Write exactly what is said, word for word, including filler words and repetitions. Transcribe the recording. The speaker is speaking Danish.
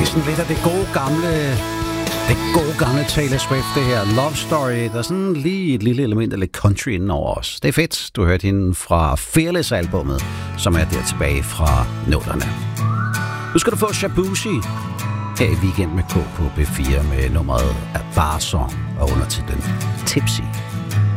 Det er sådan lidt af det gode gamle, det gode gamle Taylor Swift, det her Love Story. Der er sådan lige et lille element af lidt country inden over os. Det er fedt. Du hørte hende fra Fearless-albummet, som er der tilbage fra nullerne. Nu skal du få Shabushi her i Weekend med K på B fire med nummeret af Bar Song og undertitlen Tipsy.